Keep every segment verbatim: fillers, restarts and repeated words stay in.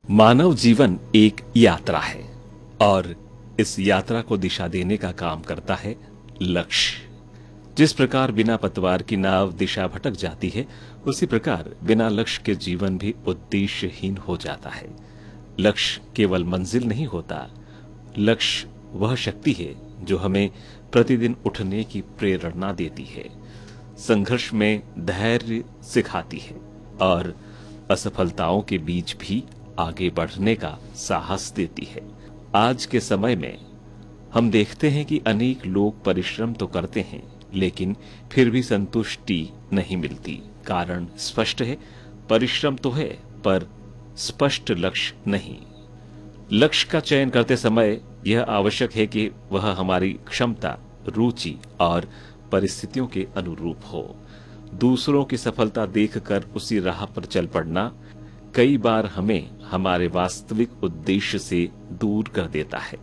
मानव जीवन एक यात्रा है और इस यात्रा को दिशा देने का काम करता है लक्ष्य। जिस प्रकार बिना पतवार की नाव दिशा भटक जाती है, उसी प्रकार बिना लक्ष्य के जीवन भी उद्देश्यहीन हो जाता है। लक्ष्य केवल मंजिल नहीं होता, लक्ष्य वह शक्ति है जो हमें प्रतिदिन उठने की प्रेरणा देती है, संघर्ष में धैर्य सिखाती है और असफलताओं के बीच भी आगे बढ़ने का साहस देती है। आज के समय में हम देखते हैं कि अनेक लोग परिश्रम तो करते हैं, लेकिन फिर भी संतुष्टि नहीं मिलती। कारण स्पष्ट है, परिश्रम तो है पर स्पष्ट लक्ष्य नहीं। लक्ष्य का चयन करते समय यह आवश्यक है कि वह हमारी क्षमता, रुचि और परिस्थितियों के अनुरूप हो। दूसरों की सफलता देखकर उसी राह पर चल पड़ना कई बार हमें हमारे वास्तविक उद्देश्य से दूर कर देता है।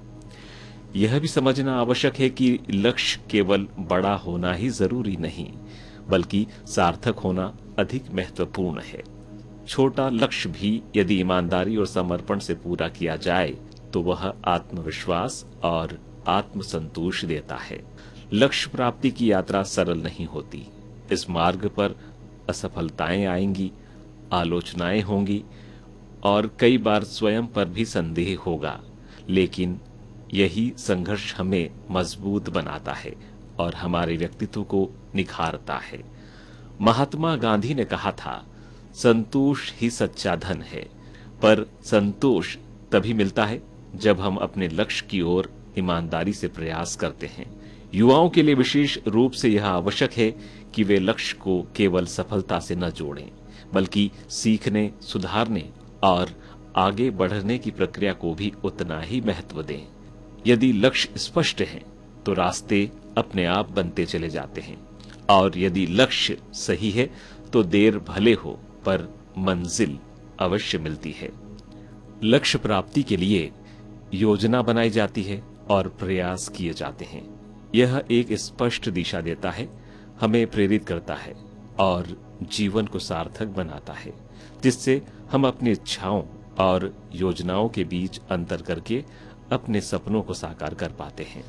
यह भी समझना आवश्यक है कि लक्ष्य केवल बड़ा होना ही जरूरी नहीं, बल्कि सार्थक होना अधिक महत्वपूर्ण है। छोटा लक्ष्य भी यदि ईमानदारी और समर्पण से पूरा किया जाए तो वह आत्मविश्वास और आत्मसंतोष देता है। लक्ष्य प्राप्ति की यात्रा सरल नहीं होती। इस मार्ग पर असफलताएं आएंगी, आलोचनाएं होंगी और कई बार स्वयं पर भी संदेह होगा, लेकिन यही संघर्ष हमें मजबूत बनाता है और हमारे व्यक्तित्व को निखारता है। महात्मा गांधी ने कहा था, संतोष ही सच्चा धन है, पर संतोष तभी मिलता है जब हम अपने लक्ष्य की ओर ईमानदारी से प्रयास करते हैं। युवाओं के लिए विशेष रूप से यह आवश्यक है कि वे लक्ष्य को केवल सफलता से न जोड़ें, बल्कि सीखने, सुधारने और आगे बढ़ने की प्रक्रिया को भी उतना ही महत्व दें। यदि लक्ष्य स्पष्ट है तो रास्ते अपने आप बनते चले जाते हैं, और यदि लक्ष्य सही है तो देर भले हो पर मंजिल अवश्य मिलती है। लक्ष्य प्राप्ति के लिए योजना बनाई जाती है और प्रयास किए जाते हैं। यह एक स्पष्ट दिशा देता है, हमें प्रेरित करता है और जीवन को सार्थक बनाता है, जिससे हम अपनी इच्छाओं और योजनाओं के बीच अंतर करके अपने सपनों को साकार कर पाते हैं।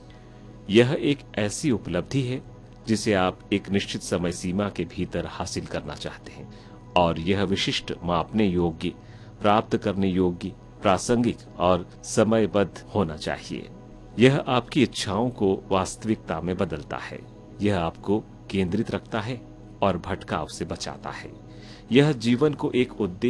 यह एक ऐसी उपलब्धि है जिसे आप एक निश्चित समय सीमा के भीतर हासिल करना चाहते हैं, और यह विशिष्ट, मापने योग्य, प्राप्त करने योग्य, प्रासंगिक और समयबद्ध होना चाहिए। यह आपकी इच्छाओं को वास्तविकता में बदलता है। यह आपको केंद्रित रखता है और भटकाव से बचाता है। यह जीवन को एक उद्देश्य